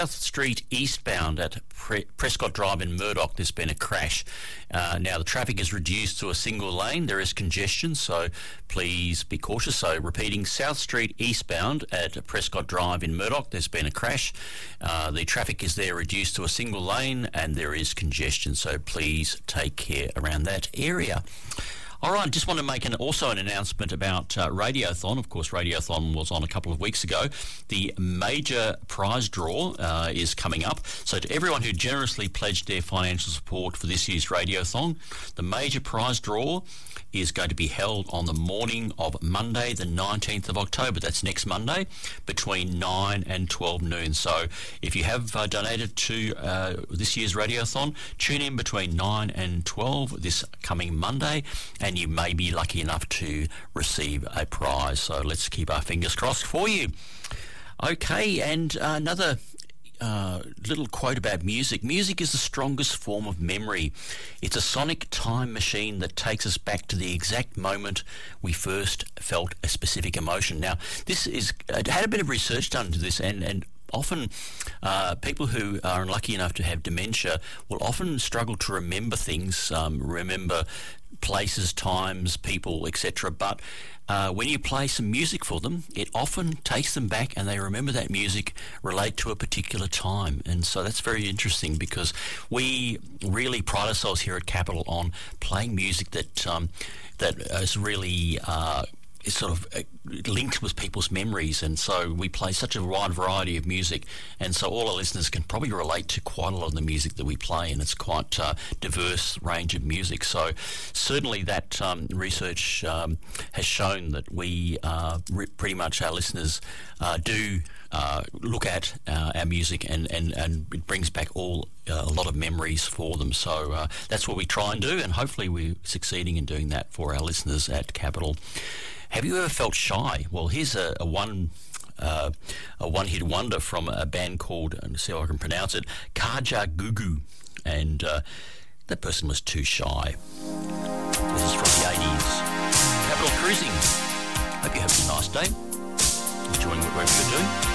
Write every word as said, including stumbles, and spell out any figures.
South Street eastbound at Pre- Prescott Drive in Murdoch, there's been a crash. Uh, now, the traffic is reduced to a single lane. There is congestion, so please be cautious. So, repeating, South Street eastbound at Prescott Drive in Murdoch, there's been a crash. Uh, the traffic is there reduced to a single lane, and there is congestion, so please take care around that area. All right, just want to make an, also an announcement about uh, Radiothon. Of course, Radiothon was on a couple of weeks ago. The major prize draw uh, is coming up. So to everyone who generously pledged their financial support for this year's Radiothon, the major prize draw is going to be held on the morning of Monday, the nineteenth of October. That's next Monday, between nine and twelve noon. So if you have uh, donated to uh, this year's Radiothon, tune in between nine and twelve this coming Monday, and you may be lucky enough to receive a prize. So let's keep our fingers crossed for you. Okay, and uh, another Uh, little quote about music. Music is the strongest form of memory. It's a sonic time machine that takes us back to the exact moment we first felt a specific emotion. Now, this is, I had a bit of research done into this, and, and often uh, people who are unlucky enough to have dementia will often struggle to remember things, um, remember places, times, people, et cetera. But uh, when you play some music for them, it often takes them back, and they remember that music relate to a particular time. And so that's very interesting, because we really pride ourselves here at Capital on playing music that um, that is really uh, is sort of linked with people's memories, and so we play such a wide variety of music, and so all our listeners can probably relate to quite a lot of the music that we play, and it's quite a uh, diverse range of music. So certainly that um, research um, has shown that we uh, re- pretty much our listeners uh, do uh, look at uh, our music, and, and, and it brings back all uh, a lot of memories for them. So uh, that's what we try and do, and hopefully we're succeeding in doing that for our listeners at Capital. Have you ever felt shy? Well, here's a, a one uh, a one-hit wonder from a band called, let's see if I can pronounce it, Kajagoogoo, and uh, that person was too shy. This is from the eighties. Capital Cruising. Hope you're having a nice day. Enjoying whatever you're doing.